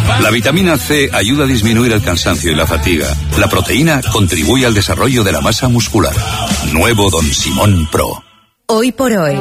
La vitamina C ayuda a disminuir el cansancio y la fatiga. La proteína contribuye al desarrollo de la masa muscular. Nuevo Don Simón Pro. Hoy por hoy,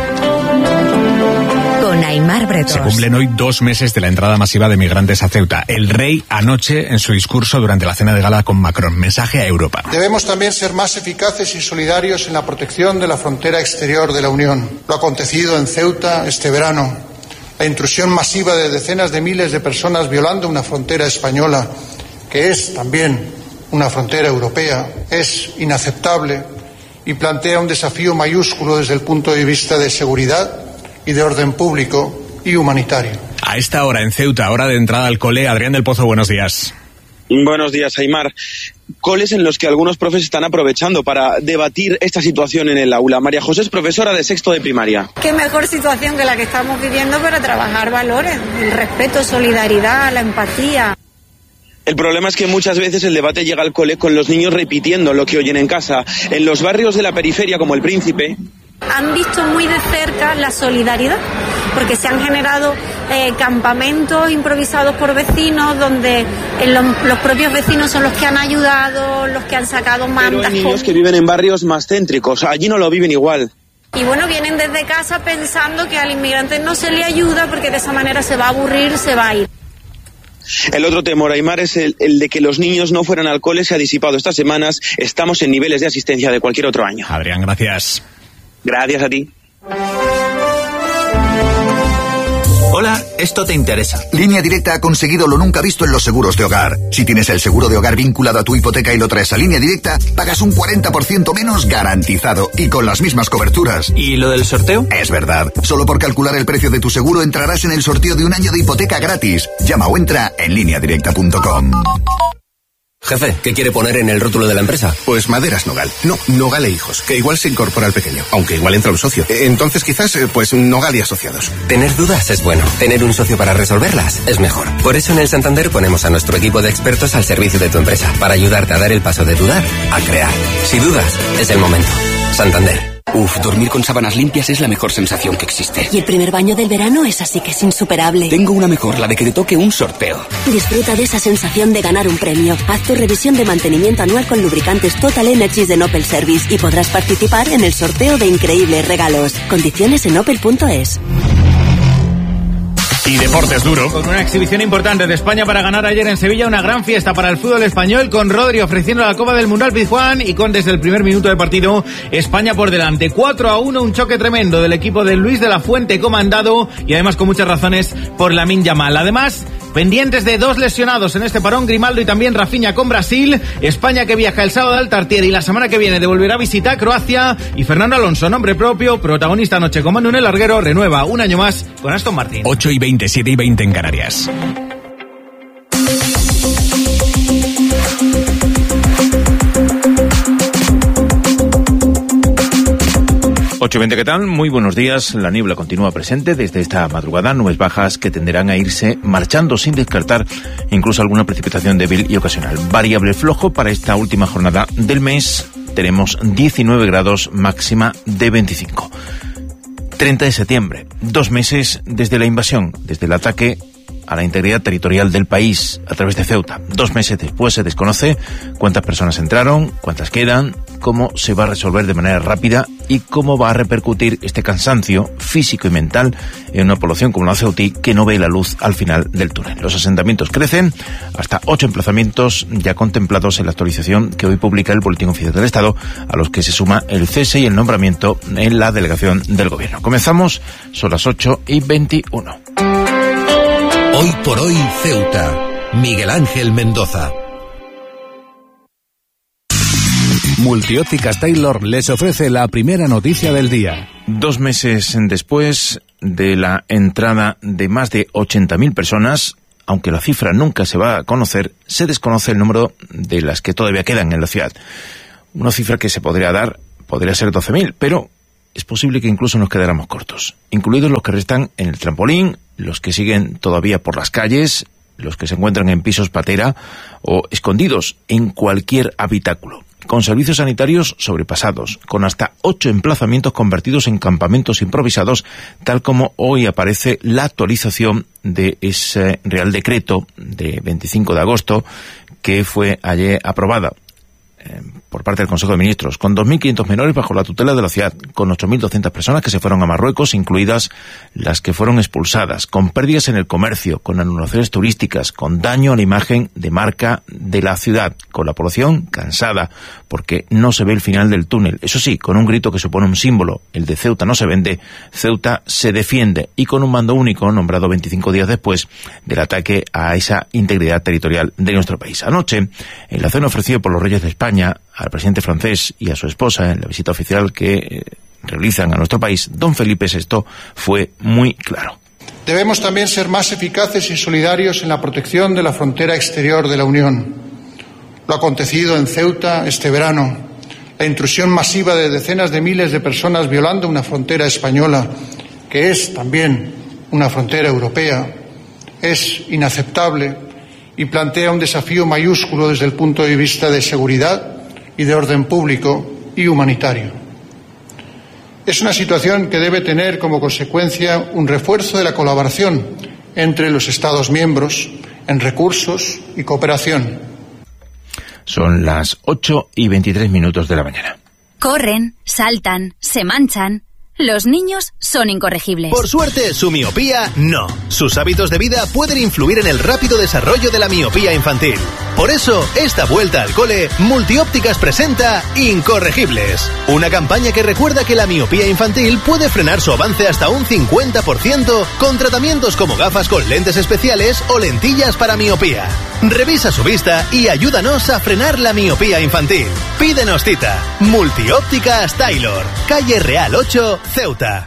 con Aimar Bretós. Se cumplen hoy 2 meses de la entrada masiva de migrantes a Ceuta. El rey anoche en su discurso durante la cena de gala con Macron. Mensaje a Europa. Debemos también ser más eficaces y solidarios en la protección de la frontera exterior de la Unión. Lo acontecido en Ceuta este verano, la intrusión masiva de decenas de miles de personas violando una frontera española, que es también una frontera europea, es inaceptable y plantea un desafío mayúsculo desde el punto de vista de seguridad y de orden público y humanitario. A esta hora en Ceuta, hora de entrada al cole, Adrián del Pozo, buenos días. Buenos días, Aimar. Coles en los que algunos profes están aprovechando para debatir esta situación en el aula. María José es profesora de sexto de primaria. Qué mejor situación que la que estamos viviendo para trabajar valores, el respeto, solidaridad, la empatía. El problema es que muchas veces el debate llega al cole con los niños repitiendo lo que oyen en casa. En los barrios de la periferia, como El Príncipe, han visto muy de cerca la solidaridad, porque se han generado campamentos improvisados por vecinos, donde los propios vecinos son los que han ayudado, los que han sacado mantas. Pero hay niños que viven en barrios más céntricos, allí no lo viven igual. Y bueno, vienen desde casa pensando que al inmigrante no se le ayuda porque de esa manera se va a aburrir, se va a ir. El otro temor, Aimar, es el de que los niños no fueran al cole. Se ha disipado estas semanas. Estamos en niveles de asistencia de cualquier otro año. Adrián, gracias. Gracias a ti. Hola, esto te interesa. Línea Directa ha conseguido lo nunca visto en los seguros de hogar. Si tienes el seguro de hogar vinculado a tu hipoteca y lo traes a Línea Directa, pagas un 40% menos garantizado y con las mismas coberturas. ¿Y lo del sorteo? Es verdad. Solo por calcular el precio de tu seguro entrarás en el sorteo de un año de hipoteca gratis. Llama o entra en lineadirecta.com. Jefe, ¿qué quiere poner en el rótulo de la empresa? Pues Maderas Nogal. No, Nogal e Hijos, que igual se incorpora al pequeño, aunque igual entra un socio. Entonces quizás, pues Nogal y Asociados. Tener dudas es bueno. Tener un socio para resolverlas es mejor. Por eso en el Santander ponemos a nuestro equipo de expertos al servicio de tu empresa, para ayudarte a dar el paso de dudar a crear. Si dudas, es el momento. Santander. Uf, dormir con sábanas limpias es la mejor sensación que existe. Y el primer baño del verano es así que es insuperable. Tengo una mejor, la de que te toque un sorteo. Disfruta de esa sensación de ganar un premio. Haz tu revisión de mantenimiento anual con lubricantes Total Energies de Opel Service y podrás participar en el sorteo de increíbles regalos. Condiciones en opel.es. Y deportes duro. Con una exhibición importante de España para ganar ayer en Sevilla, una gran fiesta para el fútbol español, con Rodri ofreciendo la Copa del Mundo al Pizjuán y con desde el primer minuto de partido España por delante. 4-1, un choque tremendo del equipo de Luis de la Fuente comandado y además con muchas razones por Lamine Yamal. Además, pendientes de 2 lesionados en este parón, Grimaldo y también Rafinha con Brasil. España que viaja el sábado al Tartiere y la semana que viene devolverá visita a Croacia. Y Fernando Alonso, nombre propio, protagonista anoche con Manu en el larguero, renueva un año más con Aston Martin. 8:20, 7:20 en Canarias. ¿Qué tal? Muy buenos días. La niebla continúa presente desde esta madrugada. Nubes bajas que tenderán a irse marchando sin descartar incluso alguna precipitación débil y ocasional. Variable flojo para esta última jornada del mes. Tenemos 19 grados, máxima de 25. 30 de septiembre, 2 meses desde la invasión, desde el ataque a la integridad territorial del país a través de Ceuta. 2 meses después se desconoce cuántas personas entraron, cuántas quedan, cómo se va a resolver de manera rápida y cómo va a repercutir este cansancio físico y mental en una población como la ceutí que no ve la luz al final del túnel. Los asentamientos crecen, hasta 8 emplazamientos ya contemplados en la actualización que hoy publica el Boletín Oficial del Estado, a los que se suma el cese y el nombramiento en la delegación del Gobierno. Comenzamos, son las 8:21. Hoy por hoy, Ceuta. Miguel Ángel Mendoza. Multiópticas Taylor les ofrece la primera noticia del día. 2 meses después de la entrada de más de 80.000 personas, aunque la cifra nunca se va a conocer, se desconoce el número de las que todavía quedan en la ciudad. Una cifra que se podría dar, podría ser 12.000, pero es posible que incluso nos quedáramos cortos, incluidos los que restan en el trampolín, los que siguen todavía por las calles, los que se encuentran en pisos patera o escondidos en cualquier habitáculo. con servicios sanitarios sobrepasados, con hasta 8 emplazamientos convertidos en campamentos improvisados, tal como hoy aparece la actualización de ese Real Decreto de 25 de agosto que fue ayer aprobada por parte del Consejo de Ministros, con 2.500 menores bajo la tutela de la ciudad, con 8.200 personas que se fueron a Marruecos, incluidas las que fueron expulsadas, con pérdidas en el comercio, con anulaciones turísticas, con daño a la imagen de marca de la ciudad, con la población cansada, porque no se ve el final del túnel. Eso sí, con un grito que supone un símbolo, el de Ceuta no se vende, Ceuta se defiende, y con un mando único nombrado 25 días después del ataque a esa integridad territorial de nuestro país. Anoche, en la cena ofrecida por los Reyes de España al presidente francés y a su esposa en la visita oficial que realizan a nuestro país, don Felipe VI fue muy claro. Debemos también ser más eficaces y solidarios en la protección de la frontera exterior de la Unión. Lo acontecido en Ceuta este verano, la intrusión masiva de decenas de miles de personas violando una frontera española, que es también una frontera europea, es inaceptable y plantea un desafío mayúsculo desde el punto de vista de seguridad y de orden público y humanitario. Es una situación que debe tener como consecuencia un refuerzo de la colaboración entre los Estados miembros en recursos y cooperación. Son las 8:23 de la mañana. Corren, saltan, se manchan. Los niños son incorregibles. Por suerte, su miopía no. Sus hábitos de vida pueden influir en el rápido desarrollo de la miopía infantil. Por eso, esta vuelta al cole, Multiópticas presenta Incorregibles. Una campaña que recuerda que la miopía infantil puede frenar su avance hasta un 50% con tratamientos como gafas con lentes especiales o lentillas para miopía. Revisa su vista y ayúdanos a frenar la miopía infantil. Pídenos cita. Multiópticas Taylor, calle Real 8, Ceuta.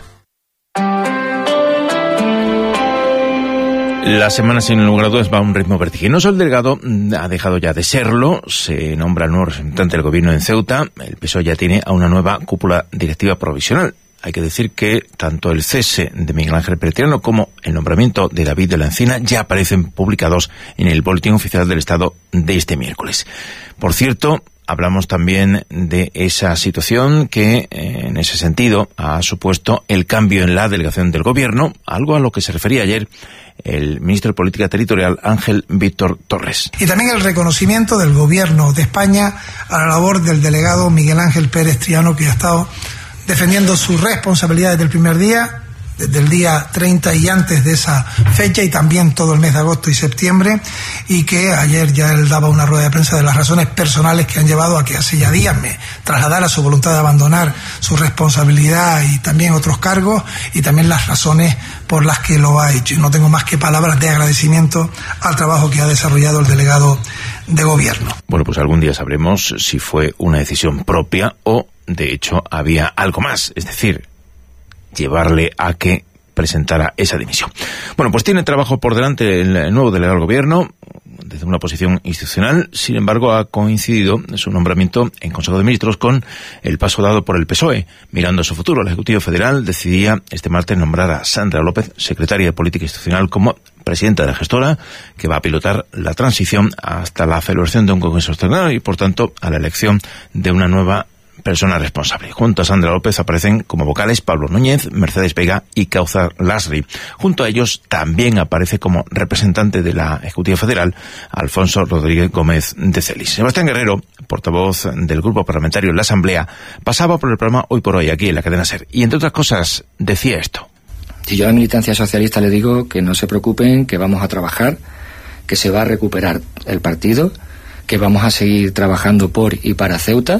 La semana, sin lugar a dudas, va a un ritmo vertiginoso. El delegado ha dejado ya de serlo. Se nombra el nuevo representante del gobierno en Ceuta. El PSOE ya tiene a una nueva cúpula directiva provisional. Hay que decir que tanto el cese de Miguel Ángel Pérez Triano como el nombramiento de David de la Encina ya aparecen publicados en el Boletín Oficial del Estado de este miércoles. Por cierto, hablamos también de esa situación que, en ese sentido, ha supuesto el cambio en la delegación del gobierno, algo a lo que se refería ayer el ministro de Política Territorial, Ángel Víctor Torres. Y también el reconocimiento del gobierno de España a la labor del delegado Miguel Ángel Pérez Triano, que ha estado defendiendo su responsabilidad desde el primer día, desde el día 30 y antes de esa fecha, y también todo el mes de agosto y septiembre, y que ayer ya él daba una rueda de prensa de las razones personales que han llevado a que hace ya días me trasladara su voluntad de abandonar su responsabilidad y también otros cargos, y también las razones por las que lo ha hecho. Y no tengo más que palabras de agradecimiento al trabajo que ha desarrollado el delegado de gobierno. Bueno, pues algún día sabremos si fue una decisión propia o, de hecho, había algo más, es decir, llevarle a que presentara esa dimisión. Bueno, pues tiene trabajo por delante el nuevo delegado del gobierno desde una posición institucional. Sin embargo, ha coincidido su nombramiento en Consejo de Ministros con el paso dado por el PSOE. Mirando a su futuro, el Ejecutivo Federal decidía este martes nombrar a Sandra López, secretaria de Política Institucional, como presidenta de la gestora, que va a pilotar la transición hasta la celebración de un Congreso Extraordinario y, por tanto, a la elección de una nueva persona responsable. Junto a Sandra López aparecen como vocales Pablo Núñez, Mercedes Vega y Kauthar Lasri. Junto a ellos también aparece como representante de la Ejecutiva Federal Alfonso Rodríguez Gómez de Celis. Sebastián Guerrero, portavoz del Grupo Parlamentario en la Asamblea, pasaba por el programa Hoy por Hoy aquí en la cadena SER y, entre otras cosas, decía esto. Si yo a la militancia socialista le digo que no se preocupen, que vamos a trabajar, que se va a recuperar el partido, que vamos a seguir trabajando por y para Ceuta.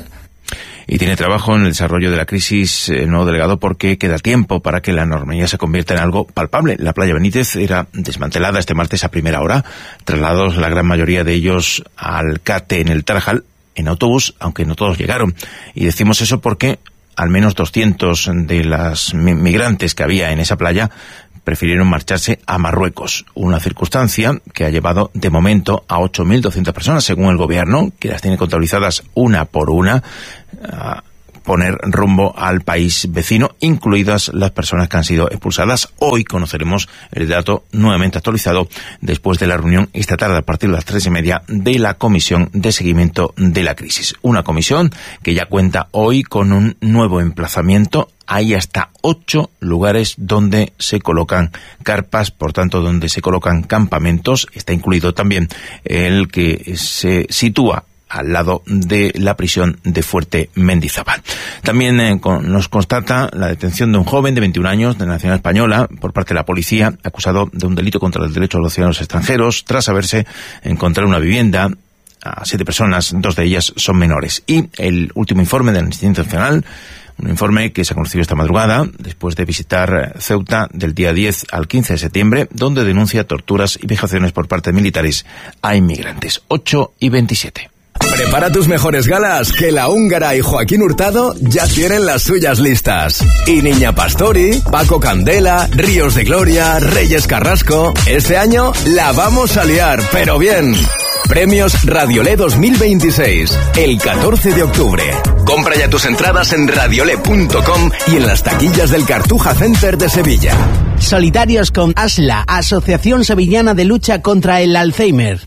Y tiene trabajo en el desarrollo de la crisis el nuevo delegado porque queda tiempo para que la normalidad se convierta en algo palpable. La playa Benítez era desmantelada este martes a primera hora, trasladados la gran mayoría de ellos al CATE en el Tarajal en autobús, aunque no todos llegaron. Y decimos eso porque al menos 200 de las migrantes que había en esa playa prefirieron marcharse a Marruecos, una circunstancia que ha llevado de momento a 8.200 personas, según el gobierno, que las tiene contabilizadas una por una, poner rumbo al país vecino, incluidas las personas que han sido expulsadas. Hoy conoceremos el dato nuevamente actualizado después de la reunión esta tarde a partir de las 3:30 de la Comisión de Seguimiento de la Crisis. Una comisión que ya cuenta hoy con un nuevo emplazamiento. Hay hasta 8 lugares donde se colocan carpas, por tanto, donde se colocan campamentos. Está incluido también el que se sitúa al lado de la prisión de Fuerte Mendizábal. También nos constata la detención de un joven de 21 años de nacionalidad española por parte de la policía, acusado de un delito contra el derecho de los ciudadanos extranjeros, tras haberse encontrado una vivienda a 7 personas, 2 de ellas son menores. Y el último informe de Amnistía Internacional, un informe que se ha conocido esta madrugada, después de visitar Ceuta del día 10 al 15 de septiembre, donde denuncia torturas y vejaciones por parte de militares a inmigrantes. 8:27. Prepara tus mejores galas, que la húngara y Joaquín Hurtado ya tienen las suyas listas. Y Niña Pastori, Paco Candela, Ríos de Gloria, Reyes Carrasco. Este año la vamos a liar, pero bien. Premios Radiolé 2026, el 14 de octubre. Compra ya tus entradas en radiolé.com y en las taquillas del Cartuja Center de Sevilla. Solidarios con ASLA, Asociación Sevillana de Lucha contra el Alzheimer.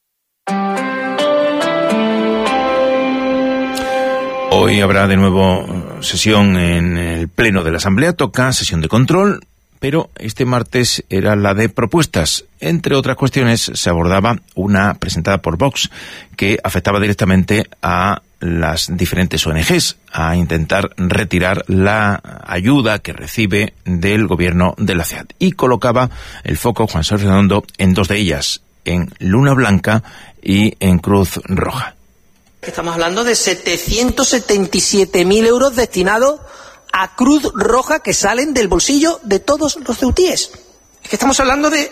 Hoy habrá de nuevo sesión en el Pleno de la Asamblea, toca sesión de control, pero este martes era la de propuestas. Entre otras cuestiones, se abordaba una presentada por Vox que afectaba directamente a las diferentes ONGs, a intentar retirar la ayuda que recibe del gobierno de la CEAT. Y colocaba el foco Juan Sergio Redondo en 2 de ellas, en Luna Blanca y en Cruz Roja. Estamos hablando de 777.000 euros destinados a Cruz Roja que salen del bolsillo de todos los ceutíes. Es que estamos hablando de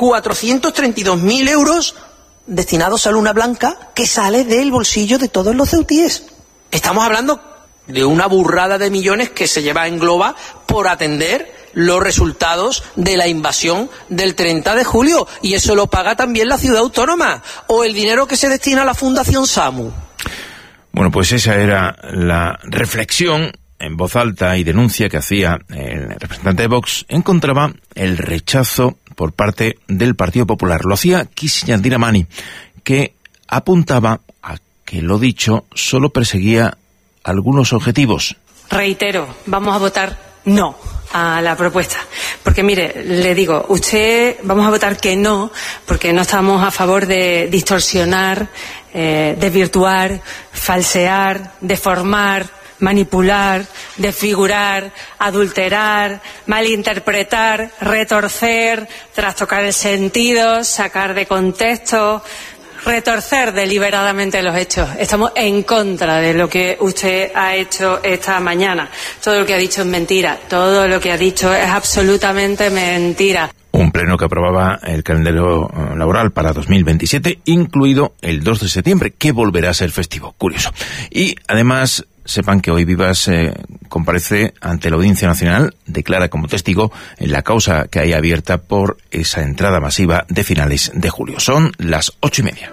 432.000 euros destinados a Luna Blanca que sale del bolsillo de todos los ceutíes. Estamos hablando de una burrada de millones que se lleva en Globa por atender los resultados de la invasión del 30 de julio. Y eso lo paga también la ciudad autónoma. O el dinero que se destina a la Fundación SAMU. Bueno, pues esa era la reflexión en voz alta y denuncia que hacía el representante de Vox. Encontraba el rechazo por parte del Partido Popular. Lo hacía Kisiñán Diramani, que apuntaba a que lo dicho solo perseguía algunos objetivos. Reitero, vamos a votar no a la propuesta. Porque mire, le digo, vamos a votar que no, porque no estamos a favor de distorsionar, desvirtuar, falsear, deformar, manipular, desfigurar, adulterar, malinterpretar, retorcer, trastocar el sentido, sacar de contexto, retorcer deliberadamente los hechos. Estamos en contra de lo que usted ha hecho esta mañana. Todo lo que ha dicho es mentira. Todo lo que ha dicho es absolutamente mentira. Un pleno que aprobaba el calendario laboral para 2027, incluido el 2 de septiembre, que volverá a ser festivo. Curioso. Y además, sepan que hoy Vivas comparece ante la Audiencia Nacional, declara como testigo en la causa que hay abierta por esa entrada masiva de finales de julio. Son las 8:30.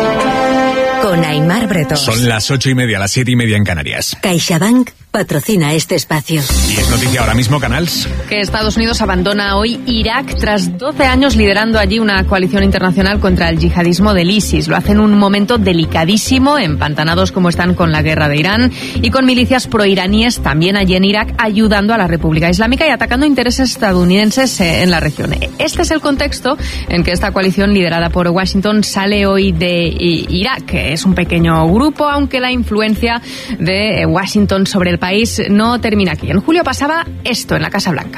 Con Aimar Bretón. Son las 8:30, las 7:30 en Canarias. CaixaBank patrocina este espacio. Y es noticia ahora mismo, Canals. Que Estados Unidos abandona hoy Irak tras 12 años liderando allí una coalición internacional contra el yihadismo del ISIS. Lo hacen en un momento delicadísimo, empantanados como están con la guerra de Irán y con milicias proiraníes también allí en Irak ayudando a la República Islámica y atacando intereses estadounidenses en la región. Este es el contexto en que esta coalición liderada por Washington sale hoy de Irak. Es un pequeño grupo, aunque la influencia de Washington sobre el país no termina aquí. En julio pasaba esto en la Casa Blanca.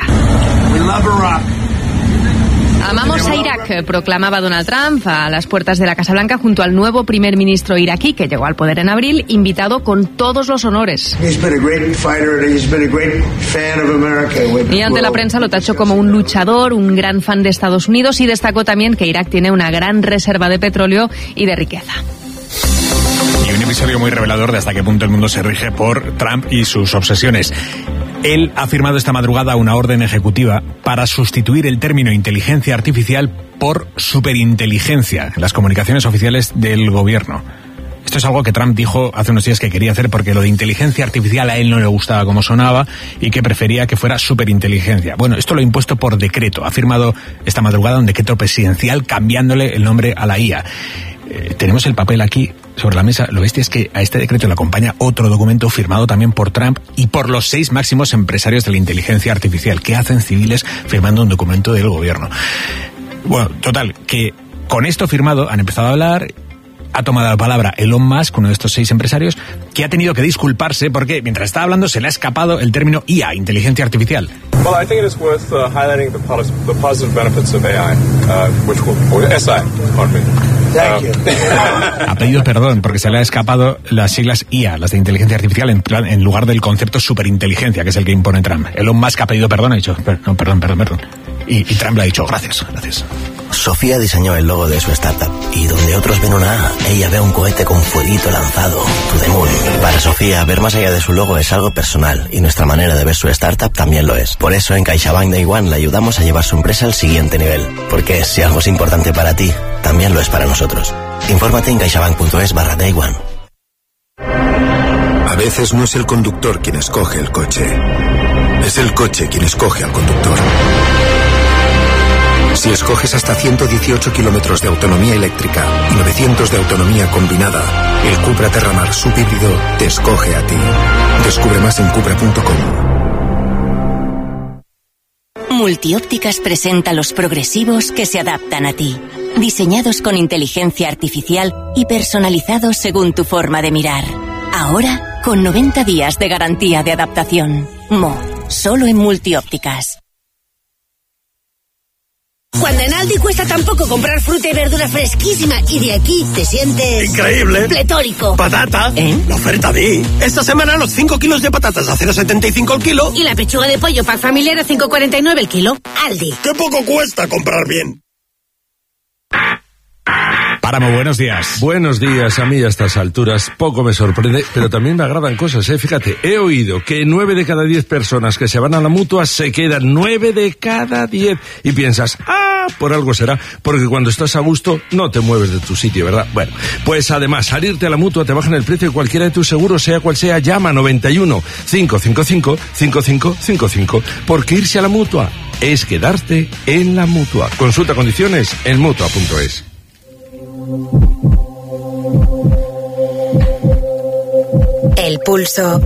Amamos a Irak, proclamaba Donald Trump a las puertas de la Casa Blanca junto al nuevo primer ministro iraquí que llegó al poder en abril, invitado con todos los honores. Y ante la prensa lo tachó como un luchador, un gran fan de Estados Unidos y destacó también que Irak tiene una gran reserva de petróleo y de riqueza. Y un episodio muy revelador de hasta qué punto el mundo se rige por Trump y sus obsesiones. Él ha firmado esta madrugada una orden ejecutiva para sustituir el término inteligencia artificial por superinteligencia en las comunicaciones oficiales del gobierno. Esto Esto es algo que Trump dijo hace unos días que quería hacer porque lo de inteligencia artificial a él no le gustaba como sonaba y que prefería que fuera superinteligencia. Bueno, esto lo ha impuesto por decreto. Ha firmado esta madrugada un decreto presidencial cambiándole el nombre a la IA. Tenemos el papel aquí sobre la mesa. Lo bestia es que a este decreto le acompaña otro documento firmado también por Trump y por los 6 máximos empresarios de la inteligencia artificial. ¿Qué hacen civiles firmando un documento del gobierno? Bueno, total, que con esto firmado han empezado a hablar. Ha tomado la palabra Elon Musk, uno de estos 6 empresarios, que ha tenido que disculparse porque mientras estaba hablando se le ha escapado el término IA, inteligencia artificial. Well, I think it is worth highlighting the positive benefits of AI, SI, pardon me. Thank you. Ha pedido perdón porque se le ha escapado las siglas IA, las de inteligencia artificial, en lugar del concepto superinteligencia, que es el que impone Trump. Elon Musk ha pedido perdón, ha dicho, perdón. Y Trump le ha dicho, gracias. Sofía diseñó el logo de su startup y donde otros ven una A, ella ve un cohete con fueguito lanzado, to the moon. Para Sofía, ver más allá de su logo es algo personal y nuestra manera de ver su startup también lo es. Por eso en CaixaBank Day One le ayudamos a llevar su empresa al siguiente nivel. Porque si algo es importante para ti, también lo es para nosotros. Infórmate en caixabank.es/Day One. A veces no es el conductor quien escoge el coche, es el coche quien escoge al conductor. Si escoges hasta 118 kilómetros de autonomía eléctrica y 900 de autonomía combinada, el Cupra Terramar subhíbrido te escoge a ti. Descubre más en cupra.com. Multiópticas presenta los progresivos que se adaptan a ti. Diseñados con inteligencia artificial y personalizados según tu forma de mirar. Ahora, con 90 días de garantía de adaptación. Solo en Multiópticas. Cuando en Aldi cuesta tan poco comprar fruta y verdura fresquísima y de aquí te sientes... ¡increíble! ¡Pletórico! ¡Patata! La oferta de... Esta semana los 5 kilos de patatas a 0,75 el kilo. Y la pechuga de pollo pack familiar a 5,49 el kilo. Aldi. ¡Qué poco cuesta comprar bien! Páramo, buenos días. Buenos días. A mí a estas alturas poco me sorprende, pero también me agradan cosas, Fíjate, he oído que 9 de cada 10 personas que se van a la Mutua se quedan. 9 de cada 10. Y piensas, por algo será, porque cuando estás a gusto no te mueves de tu sitio, ¿verdad? Bueno, pues además, al irte a la Mutua te bajan el precio de cualquiera de tus seguros, sea cual sea. Llama 91 555 5555, porque irse a la Mutua es quedarte en la Mutua. Consulta condiciones en Mutua.es. El pulso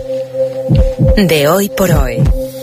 de hoy por hoy.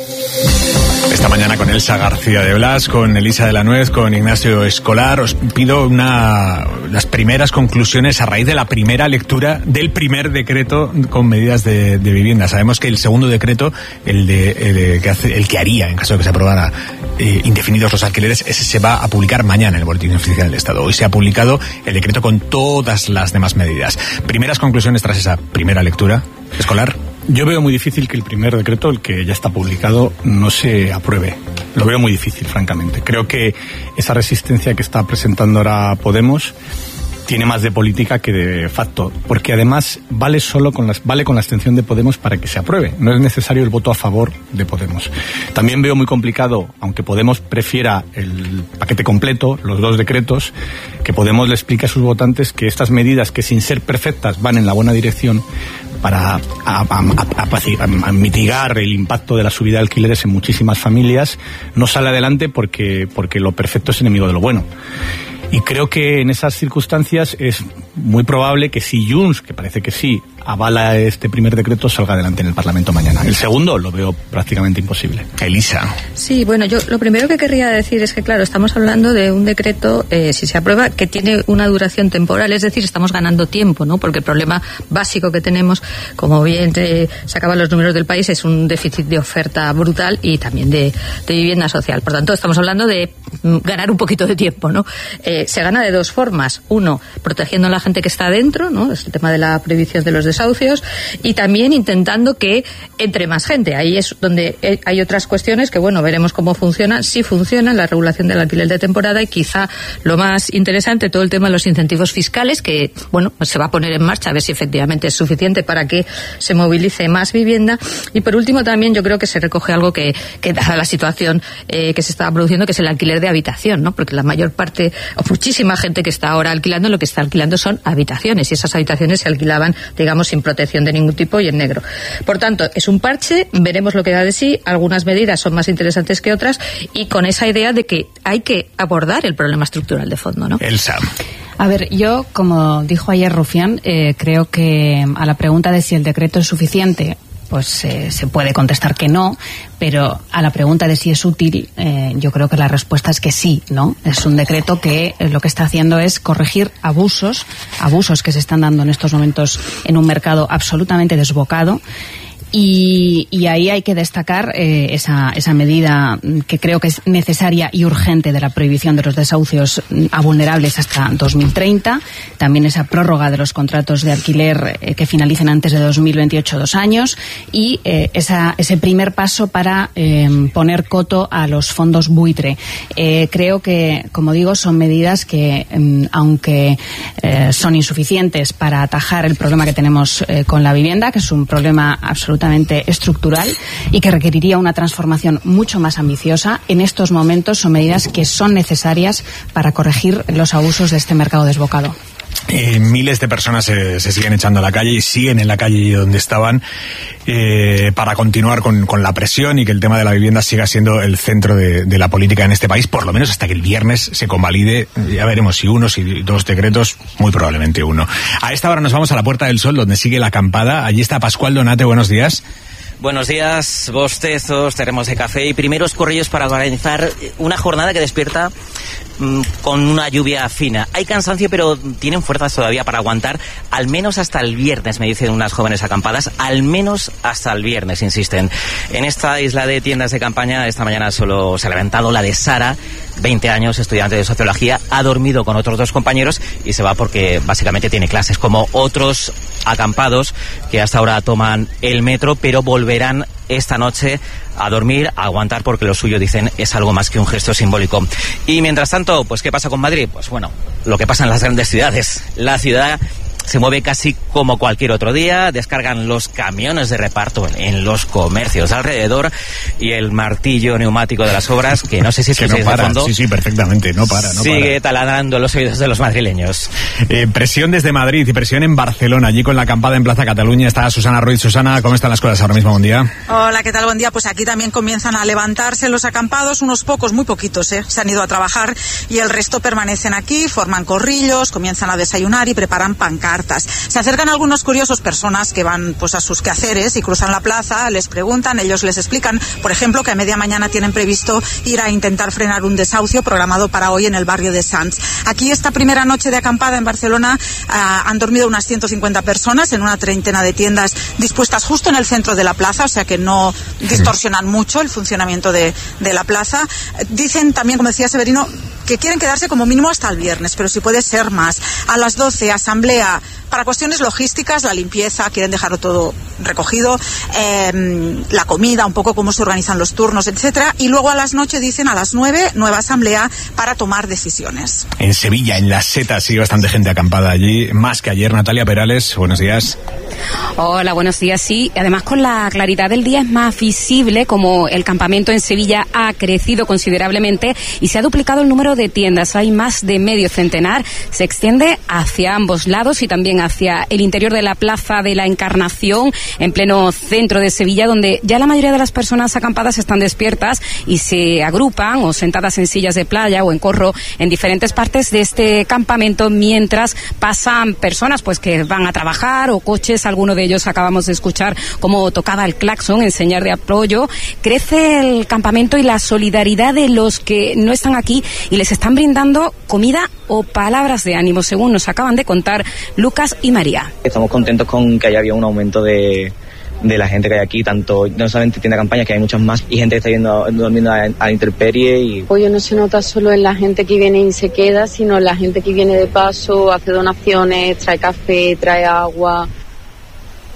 Esta mañana con Elsa García de Blas, con Elisa de la Nuez, con Ignacio Escolar, os pido las primeras conclusiones a raíz de la primera lectura del primer decreto con medidas de vivienda. Sabemos que el segundo decreto, el que haría, en caso de que se aprobara, indefinidos los alquileres, ese se va a publicar mañana en el Boletín Oficial del Estado. Hoy se ha publicado el decreto con todas las demás medidas. Primeras conclusiones tras esa primera lectura, Escolar. Yo veo muy difícil que el primer decreto, el que ya está publicado, no se apruebe. Lo veo muy difícil, francamente. Creo que esa resistencia que está presentando ahora Podemos tiene más de política que de facto, porque además vale con la abstención de Podemos para que se apruebe. No es necesario el voto a favor de Podemos. También veo muy complicado, aunque Podemos prefiera el paquete completo, los 2 decretos, que Podemos le explique a sus votantes que estas medidas, que sin ser perfectas van en la buena dirección, para mitigar el impacto de la subida de alquileres en muchísimas familias, no sale adelante porque lo perfecto es enemigo de lo bueno. Y creo que en esas circunstancias es muy probable que si Junts, que parece que sí, avala este primer decreto, salga adelante en el Parlamento mañana. El segundo lo veo prácticamente imposible. Elisa. Sí, bueno, yo lo primero que querría decir es que, claro, estamos hablando de un decreto, si se aprueba, que tiene una duración temporal, es decir, estamos ganando tiempo, ¿no? Porque el problema básico que tenemos, como bien sacaban los números del país, es un déficit de oferta brutal y también de vivienda social. Por tanto, estamos hablando de ganar un poquito de tiempo, ¿no? Se gana de 2 formas. Uno, protegiendo a la gente que está dentro, ¿no? Es el tema de la prohibición de los desahucios, y también intentando que entre más gente. Ahí es donde hay otras cuestiones que, bueno, veremos cómo funcionan. Sí funcionan, la regulación del alquiler de temporada, y quizá lo más interesante, todo el tema de los incentivos fiscales, que, bueno, pues se va a poner en marcha, a ver si efectivamente es suficiente para que se movilice más vivienda. Y por último, también yo creo que se recoge algo que dada la situación que se estaba produciendo, que es el alquiler de habitación, ¿no? Porque la mayor parte, o muchísima gente que está ahora alquilando, lo que está alquilando son son habitaciones, y esas habitaciones se alquilaban, digamos, sin protección de ningún tipo y en negro. Por tanto, es un parche, veremos lo que da de sí, algunas medidas son más interesantes que otras, y con esa idea de que hay que abordar el problema estructural de fondo, ¿no? Elsa. A ver, yo, como dijo ayer Rufián, creo que a la pregunta de si el decreto es suficiente, pues se puede contestar que no, pero a la pregunta de si es útil, yo creo que la respuesta es que sí, ¿no? Es un decreto que lo que está haciendo es corregir abusos que se están dando en estos momentos en un mercado absolutamente desbocado. Y ahí hay que destacar esa medida que creo que es necesaria y urgente de la prohibición de los desahucios a vulnerables hasta 2030, también esa prórroga de los contratos de alquiler que finalicen antes de 2028, 2 años, y ese primer paso para poner coto a los fondos buitre. Creo que, como digo, son medidas que, aunque son insuficientes para atajar el problema que tenemos con la vivienda, que es un problema absolutamente estructural y que requeriría una transformación mucho más ambiciosa, en estos momentos son medidas que son necesarias para corregir los abusos de este mercado desbocado. Miles de personas se siguen echando a la calle y siguen en la calle donde estaban para continuar con la presión y que el tema de la vivienda siga siendo el centro de la política en este país, por lo menos hasta que el viernes se convalide. Ya veremos si uno, si 2 decretos, muy probablemente uno. A esta hora nos vamos a la Puerta del Sol, donde sigue la acampada. Allí está Pascual Donate, buenos días. Buenos días, bostezos, termos de café y primeros corrillos para organizar una jornada que despierta con una lluvia fina. Hay cansancio, pero tienen fuerzas todavía para aguantar, al menos hasta el viernes, me dicen unas jóvenes acampadas, al menos hasta el viernes, insisten. En esta isla de tiendas de campaña, esta mañana solo se ha levantado la de Sara, 20 años, estudiante de sociología, ha dormido con otros 2 compañeros y se va porque básicamente tiene clases, como otros acampados que hasta ahora toman el metro, pero volverán esta noche a dormir, a aguantar, porque lo suyo, dicen, es algo más que un gesto simbólico. Y mientras tanto, pues ¿qué pasa con Madrid? Pues bueno, lo que pasa en las grandes ciudades. La ciudad se mueve casi como cualquier otro día, descargan los camiones de reparto en los comercios alrededor y el martillo neumático de las obras, que no sé si es que no para, fondo, sí, perfectamente, no para. Sigue taladrando los oídos de los madrileños. Presión desde Madrid y presión en Barcelona, allí con la acampada en Plaza Cataluña está Susana Ruiz. Susana, ¿cómo están las cosas ahora mismo? Buen día. Hola, ¿qué tal? Buen día. Pues aquí también comienzan a levantarse los acampados, unos pocos, muy poquitos, se han ido a trabajar y el resto permanecen aquí, forman corrillos, comienzan a desayunar y preparan pancartas. Se acercan algunos curiosos, personas que van pues a sus quehaceres y cruzan la plaza, les preguntan, ellos les explican, por ejemplo, que a media mañana tienen previsto ir a intentar frenar un desahucio programado para hoy en el barrio de Sants. Aquí esta primera noche de acampada en Barcelona han dormido unas 150 personas en una treintena de tiendas dispuestas justo en el centro de la plaza, o sea que no distorsionan mucho el funcionamiento de la plaza. Dicen también, como decía Severino, que quieren quedarse como mínimo hasta el viernes, pero si puede ser más. A las 12, asamblea para cuestiones logísticas, la limpieza, quieren dejarlo todo recogido, la comida, un poco cómo se organizan los turnos, etcétera. Y luego a las noches, dicen, a las 9, nueva asamblea para tomar decisiones. En Sevilla, en Las Setas, sigue bastante gente acampada allí, más que ayer. Natalia Perales, buenos días. Hola, buenos días. Sí, además con la claridad del día es más visible como el campamento en Sevilla ha crecido considerablemente y se ha duplicado el número de tiendas. Hay más de medio centenar. Se extiende hacia ambos lados y también hacia el interior de la Plaza de la Encarnación, en pleno centro de Sevilla, donde ya la mayoría de las personas acampadas están despiertas y se agrupan o sentadas en sillas de playa o en corro en diferentes partes de este campamento, mientras pasan personas pues que van a trabajar o coches. Alguno de ellos acabamos de escuchar cómo tocaba el claxon en señal de apoyo. Crece el campamento y la solidaridad de los que no están aquí y les están brindando comida o palabras de ánimo, según nos acaban de contar Lucas y María. Estamos contentos con que haya habido un aumento de la gente que hay aquí, tanto no solamente tienda de campaña, que hay muchas más, y gente que está durmiendo a la intemperie. Y apoyo no se nota solo en la gente que viene y se queda, sino en la gente que viene de paso, hace donaciones, trae café, trae agua.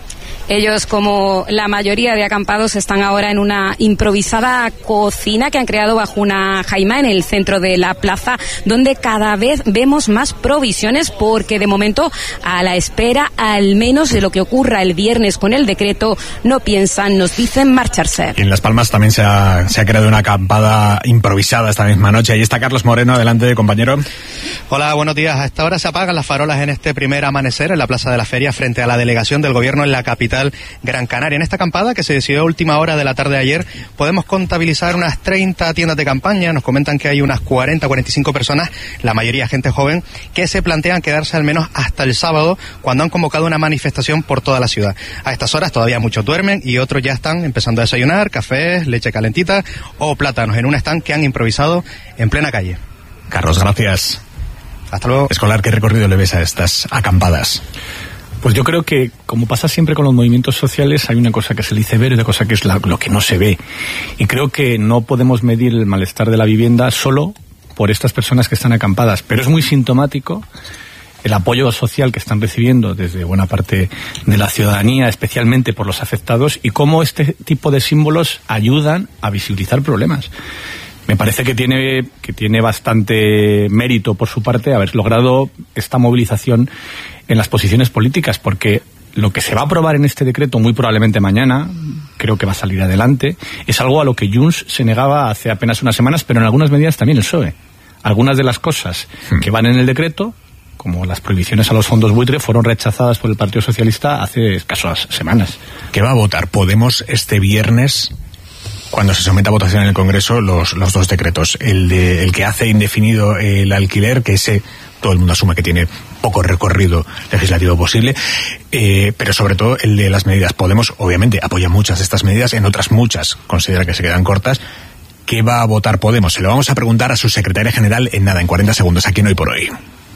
Ellos, como la mayoría de acampados, están ahora en una improvisada cocina que han creado bajo una jaima en el centro de la plaza, donde cada vez vemos más provisiones, porque de momento, a la espera al menos de lo que ocurra el viernes con el decreto, no piensan, nos dicen, marcharse. Y en Las Palmas también se ha creado una acampada improvisada esta misma noche. Ahí está Carlos Moreno, adelante, compañero. Hola, buenos días. A esta hora se apagan las farolas en este primer amanecer en la Plaza de la Feria frente a la delegación del Gobierno en la capital Gran Canaria. En esta acampada, que se decidió a última hora de la tarde de ayer, podemos contabilizar unas 30 tiendas de campaña. Nos comentan que hay unas 40-45 personas, la mayoría gente joven, que se plantean quedarse al menos hasta el sábado, cuando han convocado una manifestación por toda la ciudad. A estas horas todavía muchos duermen y otros ya están empezando a desayunar cafés, leche calentita o plátanos en un stand que han improvisado en plena calle. Carlos, gracias. Hasta luego. Escolar, ¿qué recorrido le ves a estas acampadas? Pues yo creo que, como pasa siempre con los movimientos sociales, hay una cosa que se le dice ver y otra cosa que es lo que no se ve. Y creo que no podemos medir el malestar de la vivienda solo por estas personas que están acampadas, pero es muy sintomático el apoyo social que están recibiendo desde buena parte de la ciudadanía, especialmente por los afectados, y cómo este tipo de símbolos ayudan a visibilizar problemas. Me parece que tiene bastante mérito por su parte haber logrado esta movilización en las posiciones políticas, porque lo que se va a aprobar en este decreto, muy probablemente mañana, creo que va a salir adelante, es algo a lo que Junts se negaba hace apenas unas semanas, pero en algunas medidas también el PSOE. Algunas de las cosas que van en el decreto, como las prohibiciones a los fondos buitre, fueron rechazadas por el Partido Socialista hace escasas semanas. ¿Qué va a votar Podemos este viernes, cuando se someta a votación en el Congreso, los dos decretos? El que hace indefinido el alquiler, que ese todo el mundo asume que tiene poco recorrido legislativo posible, pero sobre todo el de las medidas. Podemos, obviamente, apoya muchas de estas medidas, en otras muchas considera que se quedan cortas. ¿Qué va a votar Podemos? Se lo vamos a preguntar a su secretaria general en 40 segundos, aquí en Hoy por Hoy.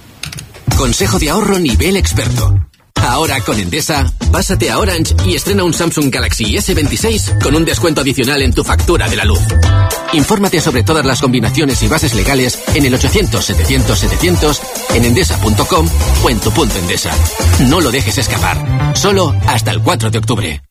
Consejo de ahorro nivel experto. Ahora con Endesa, pásate a Orange y estrena un Samsung Galaxy S26 con un descuento adicional en tu factura de la luz. Infórmate sobre todas las combinaciones y bases legales en el 800-700-700, en endesa.com o en tu punto Endesa. No lo dejes escapar. Solo hasta el 4 de octubre.